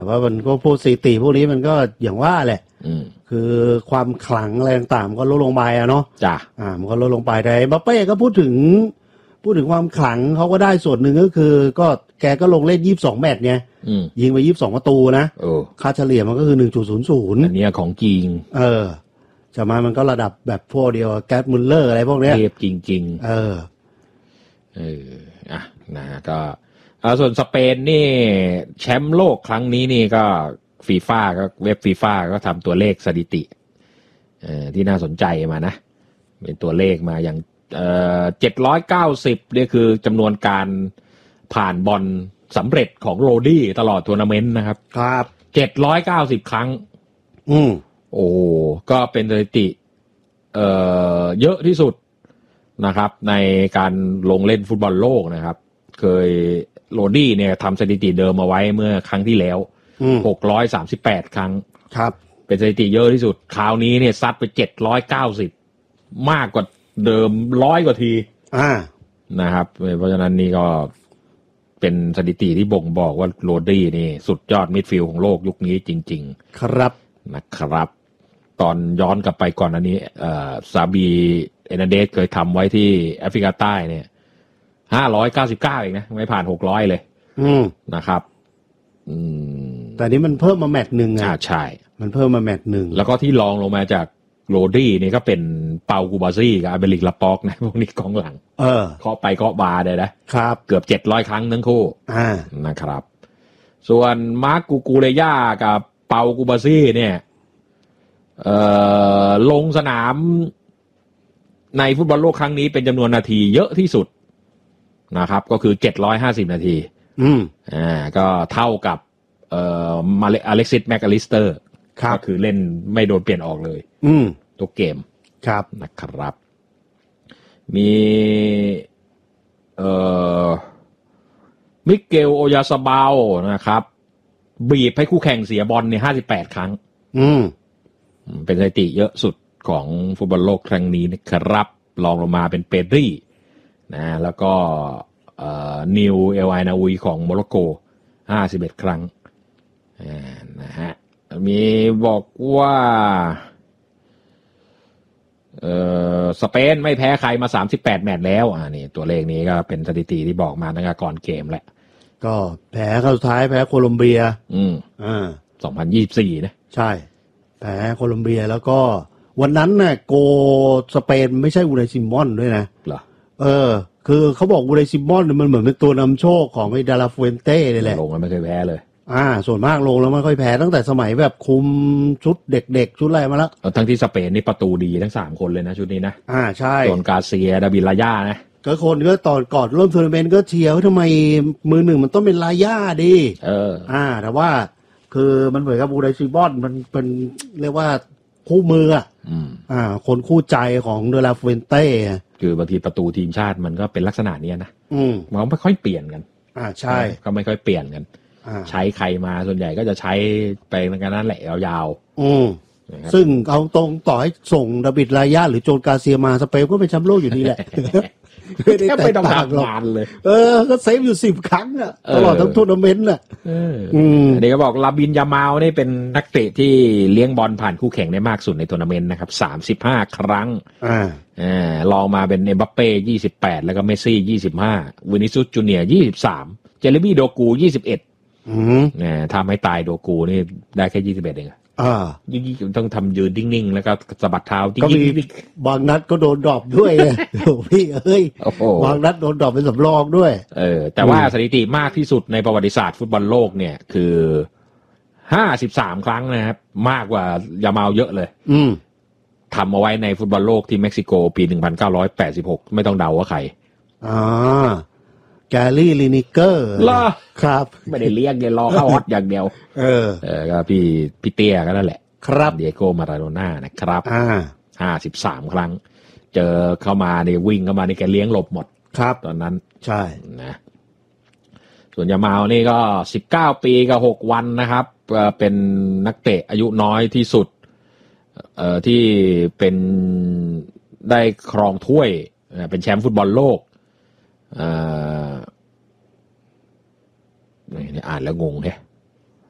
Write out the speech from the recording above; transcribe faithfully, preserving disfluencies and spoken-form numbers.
แต่ว่ามันก็พวกสถิติพวกนี้มันก็อย่างว่าแหละคือความขลังอะไรต่างๆมันก็ลดลงไปอะเนาะจ้ะอ่ามันก็ลดลงไปแต่บัปเป้ก็พูดถึงพูดถึงความขลังเขาก็ได้ส่วนหนึ่งก็คือก็แกก็ลงเล่นยี่สิบสองแมตช์ไงยิงไปยี่สิบสองประตูนะค่าเฉลี่ยมันก็คือ หนึ่งจุดศูนย์ศูนย์อันนี้ของจริงเออจะมามันก็ระดับแบบพวกเดียวแก๊สมุลเลอร์อะไรพวกเนี้ยเทพจริงๆเออเอออ่ะนะก็เอาส่วนสเปนนี่แชมป์โลกครั้งนี้นี่ก็ฟีฟ่าก็เว็บฟีฟ่าก็ทำตัวเลขสถิติเอ่อที่น่าสนใจมานะเป็นตัวเลขมาอย่างเอ่อเจ็ดร้อยเก้าสิบนี่คือจำนวนการผ่านบอลสำเร็จของโรดี้ตลอดทัวร์นาเมนต์นะครับครับเจ็ดร้อยเก้าสิบครั้งอืมโอ้ก็เป็นสถิติเอ่อเยอะที่สุดนะครับในการลงเล่นฟุตบอลโลกนะครับเคยโรดี้เนี่ยทำสถิติเดิมมาไว้เมื่อครั้งที่แล้วหกร้อยสามสิบแปดครั้งครับเป็นสถิติเยอะที่สุดคราวนี้เนี่ยซัดไปเจ็ดร้อยเก้าสิบมากกว่าเดิมร้อยกว่าทีอ่านะครับเพราะฉะนั้นนี่ก็เป็นสถิติที่บ่งบอกว่าโรดี้นี่สุดยอดมิดฟิลด์ของโลกยุคนี้จริงๆครับนะครับตอนย้อนกลับไปก่อนอันนี้เอ่อซาบีเอนาเดสเคยทำไว้ที่แอฟริกาใต้เนี่ยห้าร้อยเก้าสิบเก้าเองนะไม่ผ่านหกร้อยเลยอืมนะครับอืมแต่นี้มันเพิ่มมาแมตช์นึงไงอ่าใช่มันเพิ่มมาแมตช์นึงแล้วก็ที่รองลงมาจากโรดี้นี่ก็เป็นเปากูบาซี่กับอาเบริกลาปอกนะพวกนี้กองหลังเออเคาะไปเคาะบาเลยนะครับเกือบเจ็ดร้อยครั้งทั้งคู่อ่านะครับส่วนมาร์กกูกูเรย่ากับเปากูบาซี่เนี่ยเอ่อลงสนามในฟุตบอลโลกครั้งนี้เป็นจำนวนนาทีเยอะที่สุดนะครับก็คือเจ็ดร้อยห้าสิบนาทีอืมอ่าก็เท่ากับเอ่อมาอเล็กซิสแมคอลิสเตอร์ก็คือเล่นไม่โดนเปลี่ยนออกเลยอืมทุกเกมครับนะครับมีเอ่อมิเกลโอยาซาบาลนะครับบีบให้คู่แข่งเสียบอลเนี่ยห้าสิบแปดครั้งอืมเป็นสถิติเยอะสุดของฟุตบอลโลกครั้งนี้นะครับรองลงมาเป็นเปดรี่นะแล้วก็เอ่อนิวเอลไอนาอุยของโมร็อกโกห้าสิบเอ็ดครั้งอ่านะฮะมีบอกว่าเอ่อสเปนไม่แพ้ใครมาสามสิบแปดแมตช์แล้วอ่านี่ตัวเลขนี้ก็เป็นสถิติที่บอกมาตั้งแต่ก่อนเกมแหละก็แพ้ครั้งสุดท้ายแพ้โคลอมเบียอืมอ่าสองพันยี่สิบสี่นะใช่แพ้โคลอมเบียแล้วก็วันนั้นน่ะโกสเปนไม่ใช่อูไนซิมอนด้วยนะเหรอเออคือเขาบอกอูไนซิมอนมันเหมือนเป็นตัวนำโชคของไอ้ดาราฟูเอนเต้เลยแหละลงแล้วไม่เคยแพ้เลยอ่าส่วนมากลงแล้วไม่ค่อยแพ้ตั้งแต่สมัยแบบคุมชุดเด็กๆชุดอะไรมาแล้วทั้งที่สเปนนี่ประตูดีทั้งสามคนเลยนะชุดนี้นะอ่าใช่โจนกาเซียดาบิลลาย่านะก็คนก็ตอนก่อนเริ่มทัวร์นาเมนต์ก็เชียร์ว่าทำไมมือหนึ่งมันต้องเป็นลาย่าดีเอออ่าแต่ว่าคือมันเหมือนกับอูไนซิมอนมันเป็นเรียกว่าคู่มืออ่ะอ่าคนคู่ใจของเดลาฟูเอนเต้คือบางทีประตูทีมชาติมันก็เป็นลักษณะนี้นะอืมมันไม่ค่อยเปลี่ยนกันอ่าใช่ก็ไม่ค่อยเปลี่ยนกันใช้ใครมาส่วนใหญ่ก็จะใช้ไปเหมือนกันนั่นแหละยาวๆอืมซึ่งเอาตรงต่อให้ส่งดาบิดลาย่าหรือโจนกาเซียมาสเปนก็เป็นแชมป์โลกอยู่ดีแหละแค่ไม่ต้องทำงานเลยเออก็เซฟอยู่สิบครั้งอ่ะตลอดทั้งทัวร์นาเมนต์น่ะอืมเดี๋ยวก็บอกลาบินยามาลนี่เป็นนักเตะที่เลี้ยงบอลผ่านคู่แข่งได้มากสุดในทัวร์นาเมนต์นะครับสามสิบห้าครั้งอ่าอ่าลองมาเป็นเอ็มบัปเป้ยี่สิบแปดแล้วก็เมสซี่ยี่สิบห้าวินิซุสจูเนียร์ยี่สิบสามเจเรมี่โดกูยี่สิบเอ็ดอืมเนี่ยทำให้ตายโดกูนี่ได้แค่ยี่สิบเอ็ดเองอ่ายิ่งต้องทำยืนนิ่งๆแล้วก็สะบัดเท้าก็มีบางนัดก็โดนดรอปด้วยเลยโอ้พี่เอ้ยบางนัดโดนดรอปเป็นสำรองด้วยเออแต่ว่าสถิติมากที่สุดในประวัติศาสตร์ฟุตบอลโลกเนี่ยคือห้าสิบสามครั้งนะครับมากกว่ายามาลเยอะเลยอืมทำเอาไว้ในฟุตบอลโลกที่เม็กซิโกปีหนึ่งพันเก้าร้อยแปดสิบหกไม่ต้องเดาว่าใครอ่าแกรี่ลินิเกอร์ล่ะครับไม่ได้เลี้ยงเลยรอเข้าฮอตอย่างเดียวเออเออก็พี่พี่เตี้ยก็นั่นแหละครับเดียโก้มาราโดน่านะครับอ่าห้าสิบสามครั้งเจอเข้ามาเนี่ยวิ่งเข้ามานี่แกเลี้ยงหลบหมดครับตอนนั้นใช่นะส่วนยามาลนี่ก็สิบเก้าปีกับหกวันนะครับเป็นนักเตะอายุน้อยที่สุดเอ่อที่เป็นได้ครองถ้วยเป็นแชมป์ฟุตบอลโลกเอ่อนี่อ่านแล้วงงแฮะ